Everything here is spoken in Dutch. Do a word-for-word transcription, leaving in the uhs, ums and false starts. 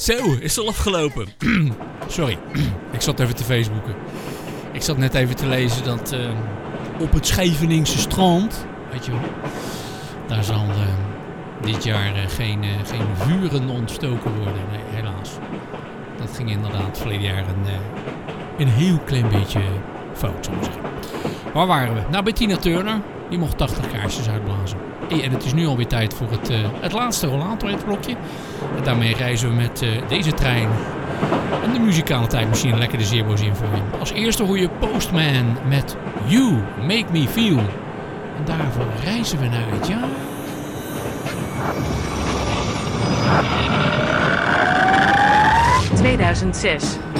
Zo, is het al afgelopen. Sorry, ik zat even te Facebooken. Ik zat net even te lezen dat uh, op het Scheveningse strand, weet je wel, daar zal uh, dit jaar uh, geen, uh, geen vuren ontstoken worden. Nee, helaas. Dat ging inderdaad verleden jaar een, uh, een heel klein beetje fout, zou ik zeggen. Waar waren we? Nou, bij Tina Turner. Die mocht tachtig kaarsjes uitblazen. Hey, en het is nu alweer tijd voor het, uh, het laatste rollator in het blokje. En daarmee reizen we met uh, deze trein en de muzikale tijdmachine lekker de zeerboos in voor je. Als eerste hoor je Postman met You Make Me Feel. En daarvoor reizen we naar het jaar tweeduizend zes.